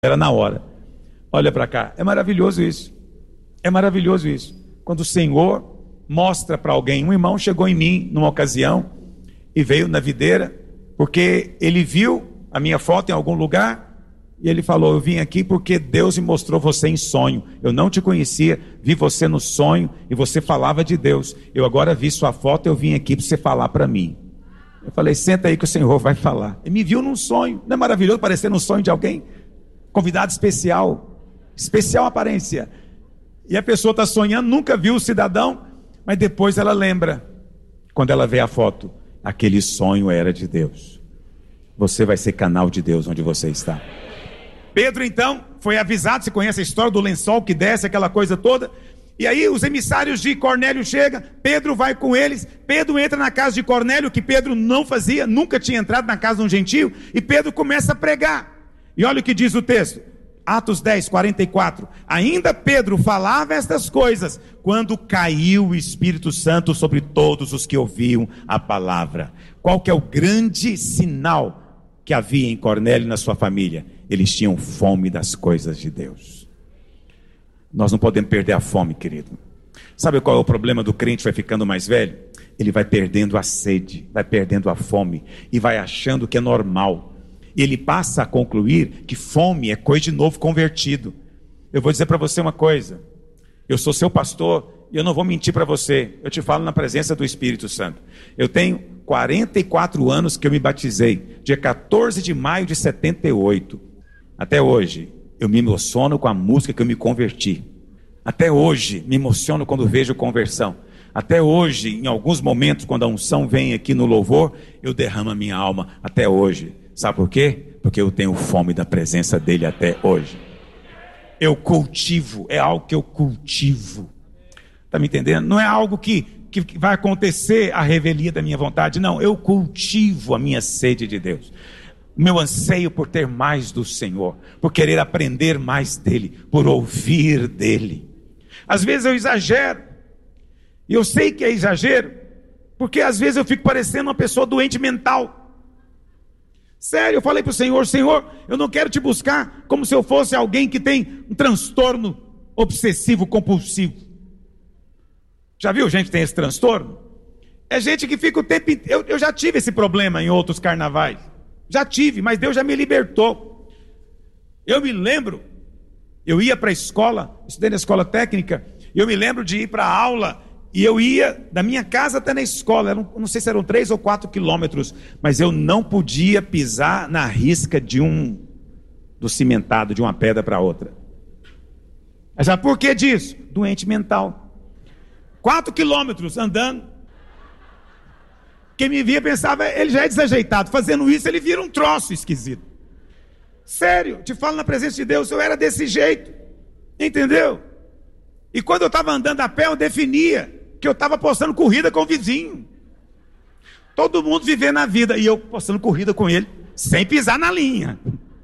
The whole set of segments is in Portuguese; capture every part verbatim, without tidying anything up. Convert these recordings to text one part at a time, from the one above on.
Era na hora. Olha para cá, é maravilhoso isso. É maravilhoso isso. Quando o Senhor mostra para alguém, um irmão chegou em mim numa ocasião e veio na videira, porque ele viu a minha foto em algum lugar e ele falou: eu vim aqui porque Deus me mostrou você em sonho. Eu não te conhecia, vi você no sonho e você falava de Deus. Eu agora vi sua foto e eu vim aqui para você falar para mim. Eu falei: senta aí que o Senhor vai falar. Ele me viu num sonho. Não é maravilhoso parecer num sonho de alguém? Convidado especial, especial aparência. E a pessoa está sonhando, nunca viu o cidadão, mas depois ela lembra, quando ela vê a foto, aquele sonho era de Deus. Você vai ser canal de Deus onde você está. Pedro então foi avisado, você conhece a história do lençol que desce, aquela coisa toda. E aí os emissários de Cornélio chegam, Pedro vai com eles, Pedro entra na casa de Cornélio, que Pedro não fazia, nunca tinha entrado na casa de um gentio, e Pedro começa a pregar. E olha o que diz o texto, Atos dez, quarenta e quatro. Ainda Pedro falava estas coisas, quando caiu o Espírito Santo sobre todos os que ouviam a palavra. Qual que é o grande sinal que havia em Cornélio e na sua família? Eles tinham fome das coisas de Deus. Nós não podemos perder a fome, querido. Sabe qual é o problema do crente vai ficando mais velho? Ele vai perdendo a sede, vai perdendo a fome, e vai achando que é normal. E ele passa a concluir que fome é coisa de novo convertido. Eu vou dizer para você uma coisa, eu sou seu pastor e eu não vou mentir para você, eu te falo na presença do Espírito Santo. Eu tenho quarenta e quatro anos que eu me batizei, dia quatorze de maio de setenta e oito. Até hoje eu me emociono com a música que eu me converti. Até hoje me emociono quando vejo conversão. Até hoje, em alguns momentos, quando a unção vem aqui no louvor, eu derramo a minha alma. Até hoje. Sabe por quê? Porque eu tenho fome da presença dele até hoje. Eu cultivo, é algo que eu cultivo. Está me entendendo? Não é algo que, que vai acontecer a revelia da minha vontade. Não, eu cultivo a minha sede de Deus. O meu anseio por ter mais do Senhor, por querer aprender mais dele, por ouvir dele. Às vezes eu exagero, e eu sei que é exagero, porque às vezes eu fico parecendo uma pessoa doente mental. Sério, eu falei para o Senhor: Senhor, eu não quero te buscar como se eu fosse alguém que tem um transtorno obsessivo compulsivo. Já viu gente que tem esse transtorno? É gente que fica o tempo inteiro. Eu, eu já tive esse problema em outros carnavais. Já tive, mas Deus já me libertou. Eu me lembro, eu ia para a escola, estudei na escola técnica, e eu me lembro de ir para a aula. E eu ia da minha casa até na escola, eram, não sei se eram três ou quatro quilômetros, mas eu não podia pisar na risca de um, do cimentado, de uma pedra para outra. Mas sabe por que disso? Doente mental. Quatro quilômetros andando. Quem me via pensava: ele já é desajeitado, fazendo isso ele vira um troço esquisito. Sério, te falo na presença de Deus, eu era desse jeito, entendeu? E quando eu estava andando a pé, eu definia que eu estava postando corrida com o vizinho. Todo mundo vivendo a vida, e eu postando corrida com ele, sem pisar na linha.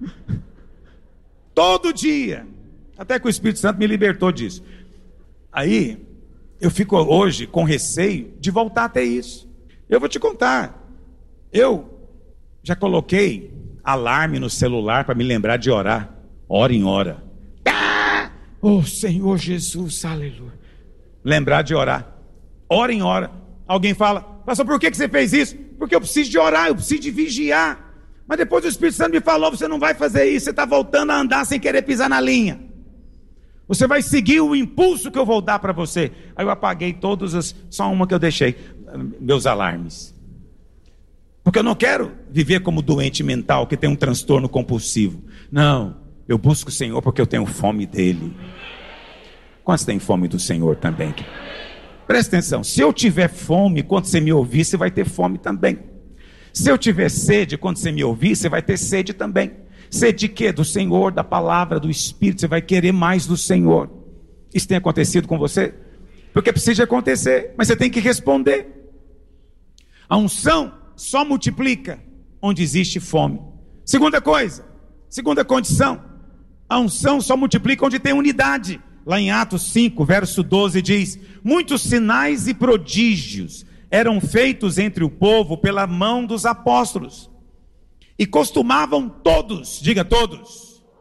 Todo dia. Até que o Espírito Santo me libertou disso. Aí, eu fico hoje com receio de voltar a ter isso. Eu vou te contar. Eu já coloquei alarme no celular para me lembrar de orar. Hora em hora. Ah! Oh, Senhor Jesus, aleluia. Lembrar de orar. Hora em hora. Alguém fala: pastor, por que você fez isso? Porque eu preciso de orar, eu preciso de vigiar. Mas depois o Espírito Santo me falou: você não vai fazer isso, você está voltando a andar sem querer pisar na linha. Você vai seguir o impulso que eu vou dar para você. Aí eu apaguei todas as, só uma que eu deixei, meus alarmes. Porque eu não quero viver como doente mental que tem um transtorno compulsivo. Não, eu busco o Senhor porque eu tenho fome dele. Quantos têm fome do Senhor também? Presta atenção, se eu tiver fome, quando você me ouvir, você vai ter fome também. Se eu tiver sede, quando você me ouvir, você vai ter sede também. Sede de quê? Do Senhor, da palavra, do Espírito. Você vai querer mais do Senhor. Isso tem acontecido com você? Porque precisa acontecer, mas você tem que responder. A unção só multiplica onde existe fome. Segunda coisa, segunda condição, a unção só multiplica onde tem unidade. Lá em Atos cinco, verso doze diz: muitos sinais e prodígios eram feitos entre o povo pela mão dos apóstolos. E costumavam todos, diga todos,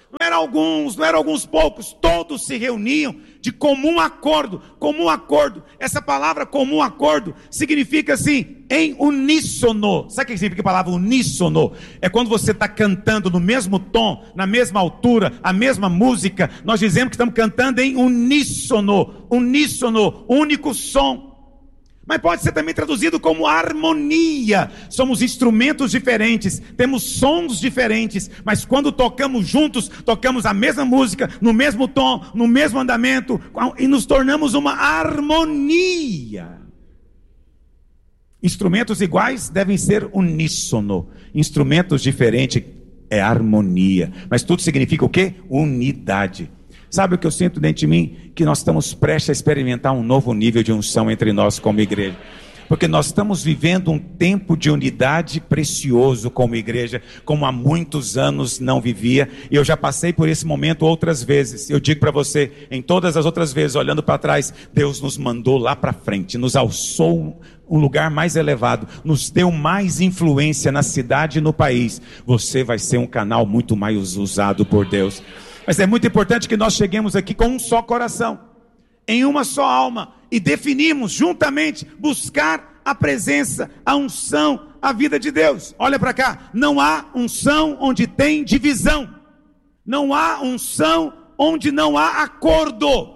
não eram alguns, não eram alguns poucos, todos se reuniam de comum acordo, comum acordo. Essa palavra comum acordo significa assim, em uníssono. Sabe o que significa a palavra uníssono? É quando você está cantando no mesmo tom, na mesma altura, a mesma música, nós dizemos que estamos cantando em uníssono, uníssono, único som. Mas pode ser também traduzido como harmonia. Somos instrumentos diferentes, temos sons diferentes, mas quando tocamos juntos, tocamos a mesma música, no mesmo tom, no mesmo andamento, e nos tornamos uma harmonia. Instrumentos iguais devem ser uníssono, instrumentos diferentes é harmonia, mas tudo significa o quê? Unidade. Sabe o que eu sinto dentro de mim? Que nós estamos prestes a experimentar um novo nível de unção entre nós como igreja. Porque nós estamos vivendo um tempo de unidade precioso como igreja, como há muitos anos não vivia. E eu já passei por esse momento outras vezes. Eu digo para você, em todas as outras vezes, olhando para trás, Deus nos mandou lá para frente, nos alçou um lugar mais elevado, nos deu mais influência na cidade e no país. Você vai ser um canal muito mais usado por Deus. Mas é muito importante que nós cheguemos aqui com um só coração, em uma só alma, e definimos juntamente buscar a presença, a unção, a vida de Deus. Olha para cá, não há unção onde tem divisão, não há unção onde não há acordo.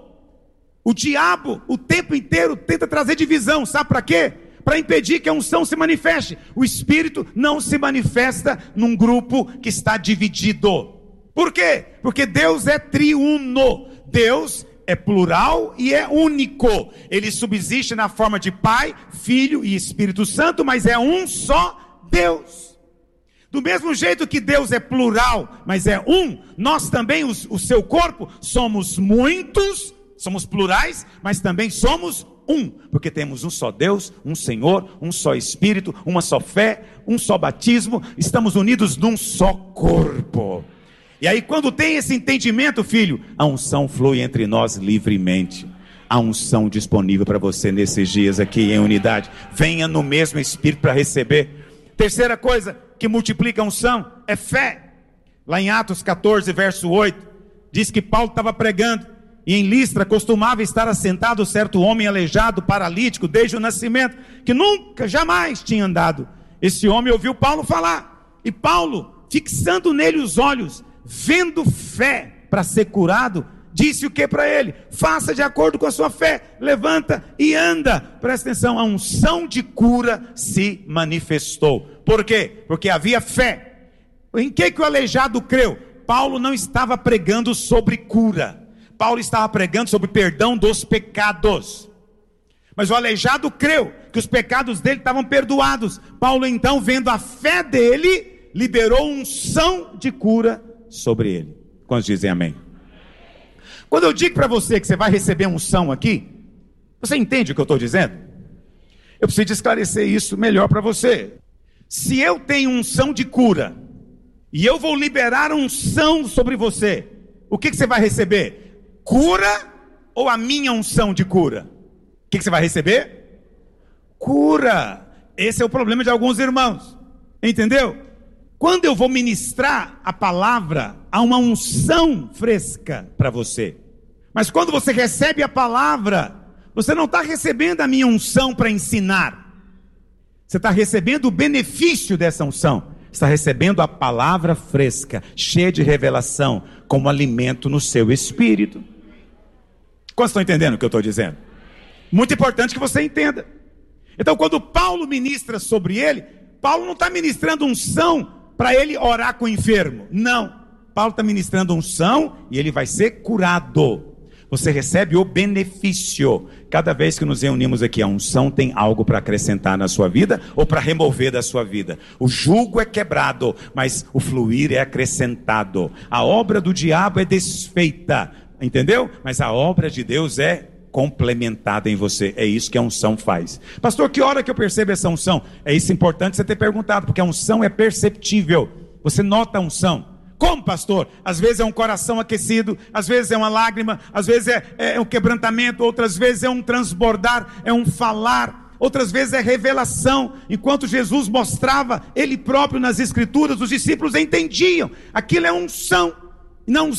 O diabo o tempo inteiro tenta trazer divisão, sabe para quê? Para impedir que a unção se manifeste. O Espírito não se manifesta num grupo que está dividido. Por quê? Porque Deus é triuno, Deus é plural e é único. Ele subsiste na forma de Pai, Filho e Espírito Santo, mas é um só Deus. Do mesmo jeito que Deus é plural, mas é um, nós também, os, o seu corpo, somos muitos, somos plurais, mas também somos um, porque temos um só Deus, um Senhor, um só Espírito, uma só fé, um só batismo, estamos unidos num só corpo. E aí quando tem esse entendimento, filho, a unção flui entre nós livremente. A unção disponível para você nesses dias aqui em unidade. Venha no mesmo Espírito para receber. Terceira coisa que multiplica a unção é fé. Lá em Atos catorze, verso oito, diz que Paulo estava pregando, e em Listra costumava estar assentado certo homem aleijado, paralítico, desde o nascimento, que nunca, jamais tinha andado. Esse homem ouviu Paulo falar, e Paulo, fixando nele os olhos, vendo fé para ser curado, disse o que para ele? Faça de acordo com a sua fé, levanta e anda. Presta atenção, a unção de cura se manifestou. Por quê? Porque havia fé. Em que que o aleijado creu? Paulo não estava pregando sobre cura, Paulo estava pregando sobre perdão dos pecados. Mas o aleijado creu que os pecados dele estavam perdoados. Paulo então, vendo a fé dele, liberou unção de cura sobre ele. Quantos dizem amém? Quando eu digo para você que você vai receber unção aqui, você entende o que eu estou dizendo? Eu preciso esclarecer isso melhor para você. Se eu tenho unção de cura, e eu vou liberar unção sobre você, o que, que você vai receber? Cura ou a minha unção de cura? O que, que você vai receber? Cura. Esse é o problema de alguns irmãos, entendeu? Quando eu vou ministrar a palavra, há uma unção fresca para você. Mas quando você recebe a palavra, você não está recebendo a minha unção para ensinar. Você está recebendo o benefício dessa unção. Está recebendo a palavra fresca, cheia de revelação, como alimento no seu espírito. Quantos estão entendendo o que eu estou dizendo? Muito importante que você entenda. Então, quando Paulo ministra sobre ele, Paulo não está ministrando unção para ele orar com o enfermo. Não. Paulo está ministrando unção e ele vai ser curado. Você recebe o benefício. Cada vez que nos reunimos aqui, a unção tem algo para acrescentar na sua vida ou para remover da sua vida. O jugo é quebrado, mas o fluir é acrescentado. A obra do diabo é desfeita, entendeu? Mas a obra de Deus é complementada em você. É isso que a unção faz. Pastor, que hora que eu percebo essa unção? É isso importante você ter perguntado, porque a unção é perceptível. Você nota a unção. Como, pastor? Às vezes é um coração aquecido, às vezes é uma lágrima, às vezes é, é um quebrantamento, outras vezes é um transbordar, é um falar, outras vezes é revelação. Enquanto Jesus mostrava Ele próprio nas Escrituras, os discípulos entendiam. Aquilo é unção. Não